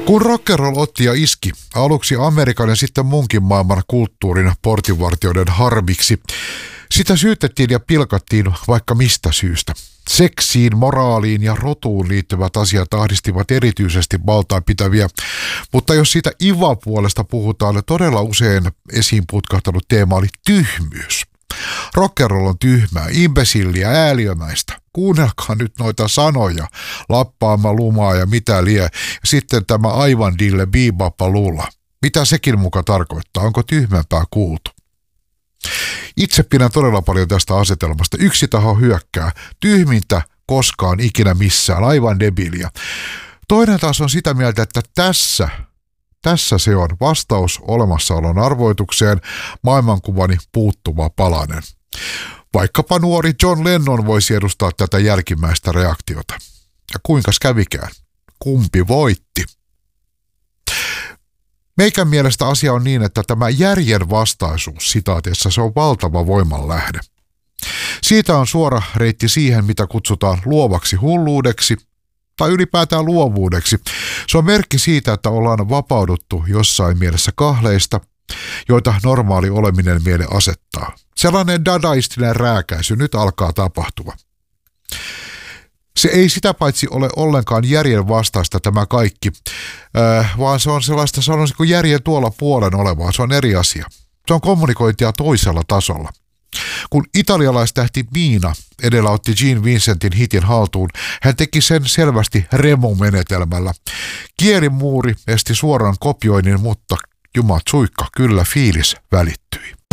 Kun rock'n'roll otti ja iski, aluksi Amerikan ja sitten muunkin maailman kulttuurin portinvartijoiden harmiksi, sitä syytettiin ja pilkattiin vaikka mistä syystä. Seksiin, moraaliin ja rotuun liittyvät asiat ahdistivat erityisesti valtaan pitäviä, mutta jos siitä IVA-puolesta puhutaan, todella usein esiin putkahtanut teema oli tyhmyys. Rock'n'roll on tyhmää, imbesilliä, ääliömäistä. Kuunnelkaa nyt noita sanoja, lappaama, lumaa ja mitä lie. Ja sitten tämä aivan dille biibapalula. Mitä sekin muka tarkoittaa? Onko tyhmempää kuultu? Itse pidän todella paljon tästä asetelmasta. Yksi taho hyökkää. Tyhmintä koskaan ikinä missään. Aivan debiiliä. Toinen taas on sitä mieltä, että tässä se on vastaus olemassaolon arvoitukseen, maailmankuvani puuttuva palanen. Vaikkapa nuori John Lennon voisi edustaa tätä jälkimmäistä reaktiota. Ja kuinkas kävikään? Kumpi voitti? Meikän mielestä asia on niin, että tämä järjen vastaisuus sitaateessa se on valtava voimanlähde. Siitä on suora reitti siihen, mitä kutsutaan luovaksi hulluudeksi tai ylipäätään luovuudeksi. Se on merkki siitä, että ollaan vapauduttu jossain mielessä kahleista, joita normaali oleminen miele asettaa. Sellainen dadaistinen rääkäisy nyt alkaa tapahtua. Se ei sitä paitsi ole ollenkaan järjen vastaista tämä kaikki, vaan se on sellaista, sanoisinko järjen tuolla puolen olevaa, se on eri asia. Se on kommunikointia toisella tasolla. Kun italialaistähti Miina edellä otti Gene Vincentin hitin haltuun, hän teki sen selvästi Remo-menetelmällä. Kielimuuri esti suoran kopioinnin, mutta jumat suikka, kyllä fiilis välittyi.